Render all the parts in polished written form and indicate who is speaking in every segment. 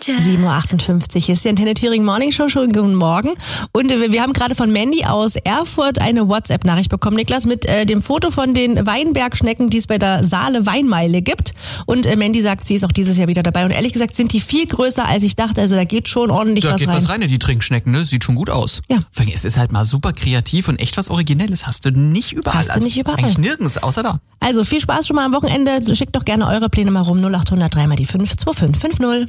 Speaker 1: 7.58 Uhr. Hier ist die Antenne Thüringen Morning Show. Schönen guten Morgen. Und wir haben gerade von Mandy aus Erfurt eine WhatsApp-Nachricht bekommen, Niklas, mit dem Foto von den Weinbergschnecken, die es bei der Saale Weinmeile gibt. Und Mandy sagt, sie ist auch dieses Jahr wieder dabei. Und ehrlich gesagt sind die viel größer, als ich dachte. Also da geht schon ordentlich was rein.
Speaker 2: Da geht was rein in die Trinkschnecken, ne? Sieht schon gut aus.
Speaker 1: Ja.
Speaker 2: Es ist halt mal super kreativ und echt was Originelles. Hast du nicht überall.
Speaker 1: Hast du nicht überall.
Speaker 2: Eigentlich nirgends, außer da.
Speaker 1: Also viel Spaß schon mal am Wochenende. Schickt doch gerne eure Pläne mal rum. 0800 3 mal die 5 2550.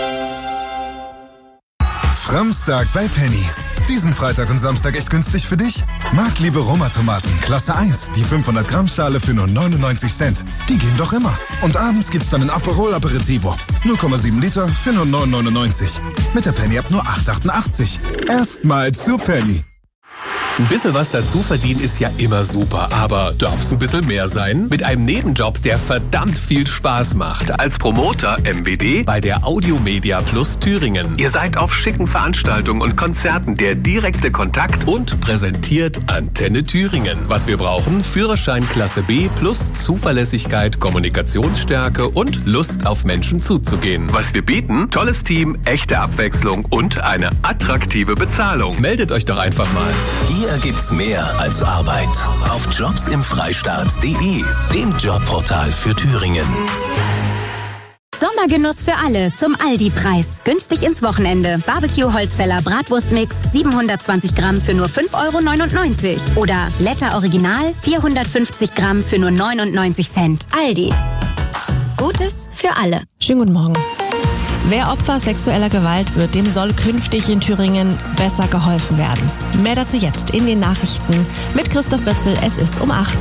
Speaker 3: Framstag bei Penny. Diesen Freitag und Samstag echt günstig für dich? Marktliebe Roma-Tomaten, Klasse 1, die 500 Gramm Schale für nur 99 Cent. Die gehen doch immer. Und abends gibt's dann ein Aperol Aperitivo. 0,7 Liter für nur 9,99. Mit der Penny ab nur 8,88. Erstmal zu Penny.
Speaker 4: Ein bisschen was dazu verdienen ist ja immer super, aber darf's ein bisschen mehr sein? Mit einem Nebenjob, der verdammt viel Spaß macht. Als Promoter MBD bei der Audiomedia Plus Thüringen. Ihr seid auf schicken Veranstaltungen und Konzerten der direkte Kontakt und präsentiert Antenne Thüringen. Was wir brauchen? Führerschein Klasse B plus Zuverlässigkeit, Kommunikationsstärke und Lust auf Menschen zuzugehen. Was wir bieten? Tolles Team, echte Abwechslung und eine attraktive Bezahlung. Meldet euch doch einfach mal.
Speaker 5: Hier gibt's mehr als Arbeit. Auf jobsimfreistaat.de, dem Jobportal für Thüringen.
Speaker 6: Sommergenuss für alle zum Aldi-Preis. Günstig ins Wochenende. Barbecue-Holzfäller Bratwurstmix 720 Gramm für nur 5,99 €. Oder Letter Original 450 Gramm für nur 99 Cent. Aldi. Gutes für alle.
Speaker 1: Schönen guten Morgen. Wer Opfer sexueller Gewalt wird, dem soll künftig in Thüringen besser geholfen werden. Mehr dazu jetzt in den Nachrichten mit Christoph Wötzel. Es ist um 8.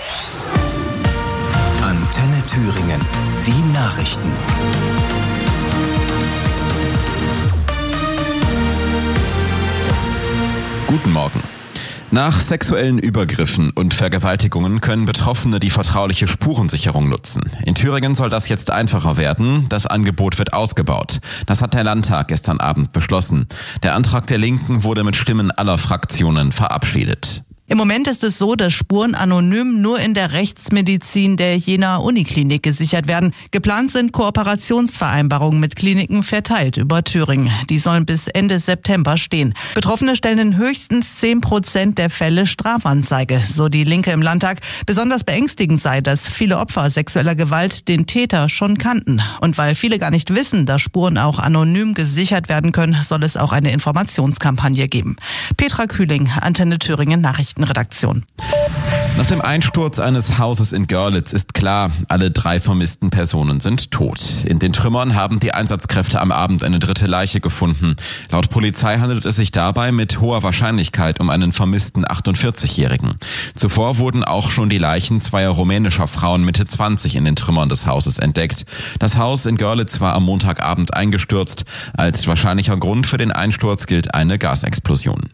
Speaker 5: Antenne Thüringen. Die Nachrichten.
Speaker 7: Guten Morgen. Nach sexuellen Übergriffen und Vergewaltigungen können Betroffene die vertrauliche Spurensicherung nutzen. In Thüringen soll das jetzt einfacher werden. Das Angebot wird ausgebaut. Das hat der Landtag gestern Abend beschlossen. Der Antrag der Linken wurde mit Stimmen aller Fraktionen verabschiedet.
Speaker 8: Im Moment ist es so, dass Spuren anonym nur in der Rechtsmedizin der Jenaer Uniklinik gesichert werden. Geplant sind Kooperationsvereinbarungen mit Kliniken verteilt über Thüringen. Die sollen bis Ende September stehen. Betroffene stellen in höchstens 10% der Fälle Strafanzeige, so die Linke im Landtag. Besonders beängstigend sei, dass viele Opfer sexueller Gewalt den Täter schon kannten. Und weil viele gar nicht wissen, dass Spuren auch anonym gesichert werden können, soll es auch eine Informationskampagne geben. Petra Kühling, Antenne Thüringen Nachrichtenredaktion.
Speaker 7: Nach dem Einsturz eines Hauses in Görlitz ist klar, alle 3 vermissten Personen sind tot. In den Trümmern haben die Einsatzkräfte am Abend eine dritte Leiche gefunden. Laut Polizei handelt es sich dabei mit hoher Wahrscheinlichkeit um einen vermissten 48-Jährigen. Zuvor wurden auch schon die Leichen 2 rumänischer Frauen Mitte 20 in den Trümmern des Hauses entdeckt. Das Haus in Görlitz war am Montagabend eingestürzt. Als wahrscheinlicher Grund für den Einsturz gilt eine Gasexplosion.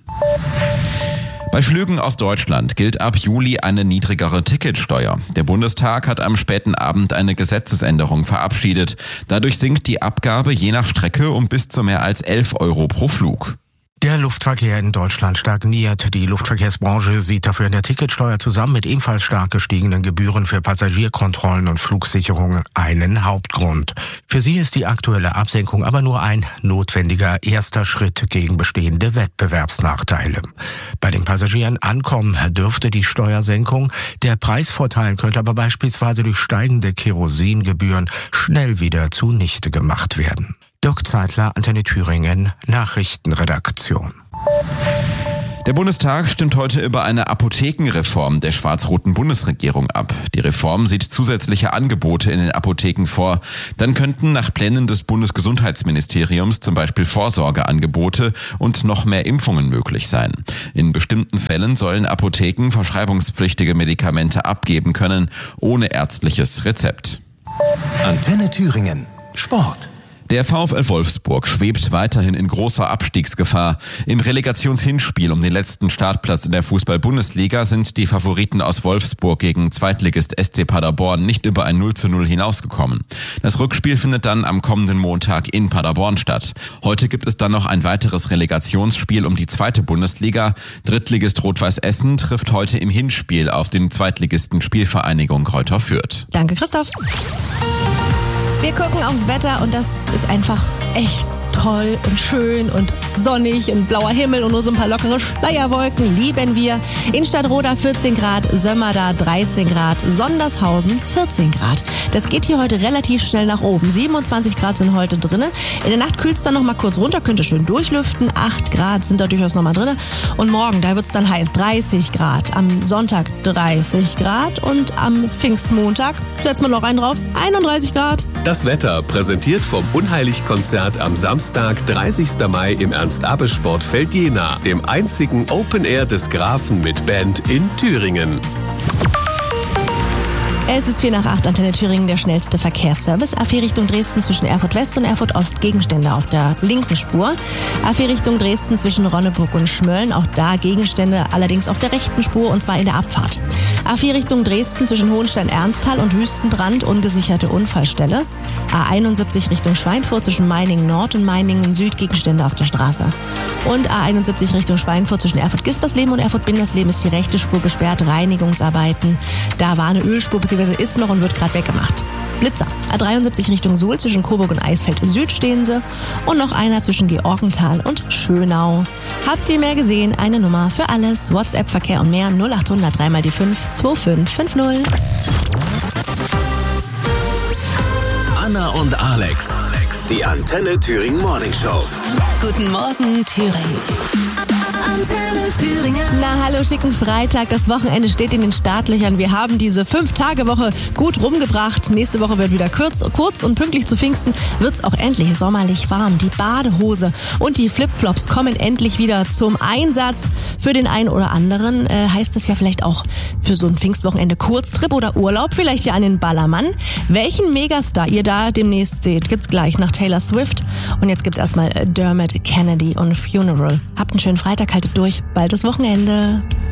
Speaker 7: Bei Flügen aus Deutschland gilt ab Juli eine niedrigere Ticketsteuer. Der Bundestag hat am späten Abend eine Gesetzesänderung verabschiedet. Dadurch sinkt die Abgabe je nach Strecke um bis zu mehr als 11 € pro Flug.
Speaker 9: Der Luftverkehr in Deutschland stagniert. Die Luftverkehrsbranche sieht dafür in der Ticketsteuer zusammen mit ebenfalls stark gestiegenen Gebühren für Passagierkontrollen und Flugsicherungen einen Hauptgrund. Für sie ist die aktuelle Absenkung aber nur ein notwendiger erster Schritt gegen bestehende Wettbewerbsnachteile. Bei den Passagieren ankommen dürfte die Steuersenkung. Der Preisvorteil könnte aber beispielsweise durch steigende Kerosingebühren schnell wieder zunichte gemacht werden. Dirk Zeitler, Antenne Thüringen, Nachrichtenredaktion.
Speaker 7: Der Bundestag stimmt heute über eine Apothekenreform der schwarz-roten Bundesregierung ab. Die Reform sieht zusätzliche Angebote in den Apotheken vor. Dann könnten nach Plänen des Bundesgesundheitsministeriums zum Beispiel Vorsorgeangebote und noch mehr Impfungen möglich sein. In bestimmten Fällen sollen Apotheken verschreibungspflichtige Medikamente abgeben können, ohne ärztliches Rezept.
Speaker 5: Antenne Thüringen. Sport.
Speaker 7: Der VfL Wolfsburg schwebt weiterhin in großer Abstiegsgefahr. Im Relegationshinspiel um den letzten Startplatz in der Fußball-Bundesliga sind die Favoriten aus Wolfsburg gegen Zweitligist SC Paderborn nicht über ein 0:0 hinausgekommen. Das Rückspiel findet dann am kommenden Montag in Paderborn statt. Heute gibt es dann noch ein weiteres Relegationsspiel um die zweite Bundesliga. Drittligist Rot-Weiß Essen trifft heute im Hinspiel auf den Zweitligisten Spielvereinigung Greuther Fürth.
Speaker 1: Danke, Christoph. Wir gucken aufs Wetter und das ist einfach echt toll und schön und sonnig und blauer Himmel und nur so ein paar lockere Schleierwolken lieben wir. In Stadtroda 14 Grad, Sömmerda 13 Grad, Sondershausen 14 Grad. Das geht hier heute relativ schnell nach oben. 27 Grad sind heute drinne. In der Nacht kühlt es dann noch mal kurz runter, könnte schön durchlüften. 8 Grad sind da durchaus noch mal drinne. Und morgen, da wird es dann heiß, 30 Grad. Am Sonntag 30 Grad und am Pfingstmontag, setzen wir noch einen drauf, 31 Grad.
Speaker 4: Das Wetter präsentiert vom Unheilig-Konzert am Samstag, 30. Mai im Ernst-Abbe-Sportfeld Jena, dem einzigen Open Air des Grafen mit Band in Thüringen.
Speaker 1: Es ist 7:45, Antenne Thüringen, der schnellste Verkehrsservice. A4 Richtung Dresden zwischen Erfurt West und Erfurt Ost, Gegenstände auf der linken Spur. A4 Richtung Dresden zwischen Ronneburg und Schmölln, auch da Gegenstände, allerdings auf der rechten Spur und zwar in der Abfahrt. A4 Richtung Dresden zwischen Hohenstein-Ernsthal und Wüstenbrand, ungesicherte Unfallstelle. A71 Richtung Schweinfurt zwischen Meiningen Nord und Meiningen Süd, Gegenstände auf der Straße. Und A71 Richtung Schweinfurt zwischen Erfurt-Gispersleben und Erfurt-Bindersleben ist die rechte Spur gesperrt, Reinigungsarbeiten. Da war eine Ölspur bzw. ist noch und wird gerade weggemacht. Blitzer. A73 Richtung Suhl zwischen Coburg und Eisfeld Süd stehen sie. Und noch einer zwischen Georgenthal und Schönau. Habt ihr mehr gesehen? Eine Nummer für alles. WhatsApp, Verkehr und mehr 0800 3 die 5 2550.
Speaker 5: Anna und Alex. Die Antenne Thüringen Morning Show.
Speaker 6: Guten Morgen, Thüringen. Antenne Thüringen.
Speaker 1: Na hallo, schicken Freitag. Das Wochenende steht in den Startlöchern. Wir haben diese 5-Tage-Woche gut rumgebracht. Nächste Woche wird wieder kurz und pünktlich zu Pfingsten wird's auch endlich sommerlich warm. Die Badehose und die Flipflops kommen endlich wieder zum Einsatz. Für den einen oder anderen heißt das ja vielleicht auch für so ein Pfingstwochenende Kurztrip oder Urlaub, vielleicht ja an den Ballermann. Welchen Megastar ihr da demnächst seht, gibt's gleich nach Taylor Swift. Und jetzt gibt's erstmal Dermot Kennedy und Funeral. Habt einen schönen Freitag, haltet durch. Bald das Wochenende.